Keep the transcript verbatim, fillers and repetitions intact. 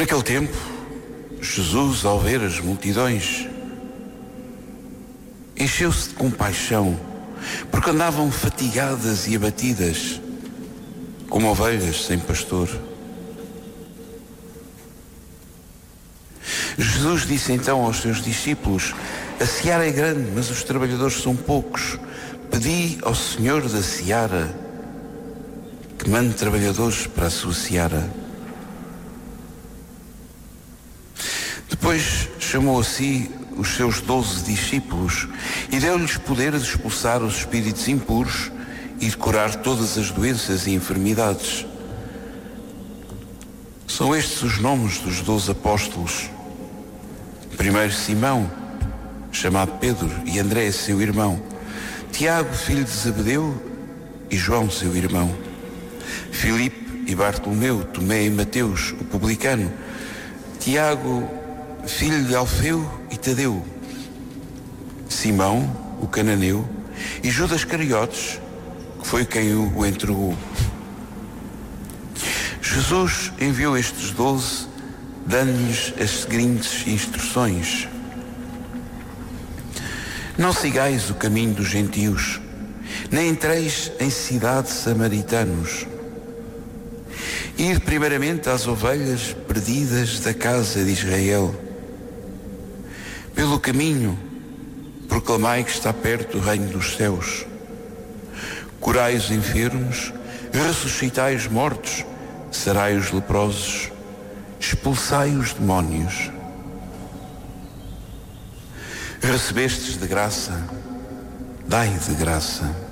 Naquele tempo, Jesus, ao ver as multidões, encheu-se de compaixão, porque andavam fatigadas e abatidas, como ovelhas sem pastor. Jesus disse então aos seus discípulos: a seara é grande, mas os trabalhadores são poucos. Pedi ao Senhor da seara que mande trabalhadores para a sua seara. Depois chamou a si os seus doze discípulos e deu-lhes poder de expulsar os espíritos impuros e de curar todas as doenças e enfermidades. São estes os nomes dos doze apóstolos. Primeiro Simão, chamado Pedro, e André, seu irmão. Tiago, filho de Zebedeu, e João, seu irmão. Filipe e Bartolomeu, Tomé e Mateus, o publicano. Tiago, filho de Alfeu e Tadeu. Simão, o cananeu, e Judas Cariotes, que foi quem o entregou. Jesus enviou estes doze, dando-lhes as seguintes instruções: não sigais o caminho dos gentios, nem entreis em cidades samaritanos. Ide primeiramente às ovelhas perdidas da casa de Israel. Pelo caminho, proclamai que está perto o reino dos céus. Curai os enfermos, ressuscitai os mortos, sarai os leprosos, expulsai os demónios. Recebestes de graça, dai de graça.